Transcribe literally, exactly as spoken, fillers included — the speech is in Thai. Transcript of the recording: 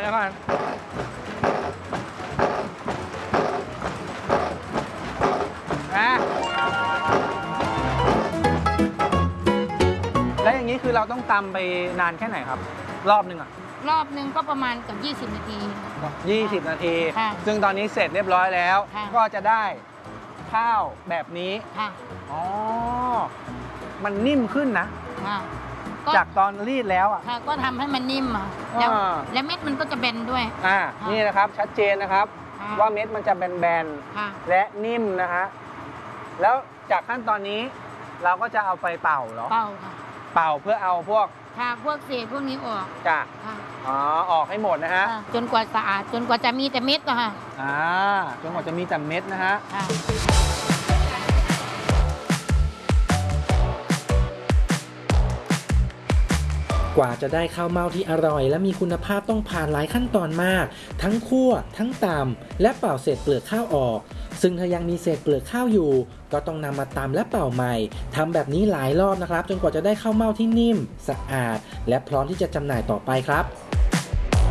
แล้วกันนะแล้วอย่างนี้คือเราต้องตำไปนานแค่ไหนครับรอบหนึ่งอะรอบหนึ่งก็ประมาณเกือบยี่สิบนาทียี่สิบนาทีค่ะซึ่งตอนนี้เสร็จเรียบร้อยแล้วค่ะก็จะได้ข้าวแบบนี้ค่ะอ๋อมันนิ่มขึ้นนะค่ะจากตอนรีดแล้วอ่ะค่ะก็ทำให้มันนิ่มอ่ะแล้วอ่าแล้วเม็ดมันก็จะเบนด้วยอ่าค่ะนี่นะครับชัดเจนนะครับค่ะว่าเม็ดมันจะแบนค่ะๆและนิ่มนะฮะแล้วจากขั้นตอนนี้เราก็จะเอาไปเป่าเหรอเป่าค่ะเป่าเพื่อเอาพวกค่ะพวกเศษพวกนี้ออกจ้ะค่ะอ๋อออกให้หมดนะฮะค่ะจนกว่าสะอาดจนกว่าจะมีแต่เม็ดอะค่ะอ่าจนกว่าจะมีแต่เม็ดนะฮะค่ะกว่าจะได้ข้าวเม่าที่อร่อยและมีคุณภาพต้องผ่านหลายขั้นตอนมากทั้งคั่วทั้งตำและเป่าเศษเปลือกข้าวออกซึ่งถ้ายังมีเศษเปลือกข้าวอยู่ก็ต้องนำมาตำและเป่าใหม่ทำแบบนี้หลายรอบนะครับจนกว่าจะได้ข้าวเม่าที่นิ่มสะอาดและพร้อมที่จะจำหน่ายต่อไปครับ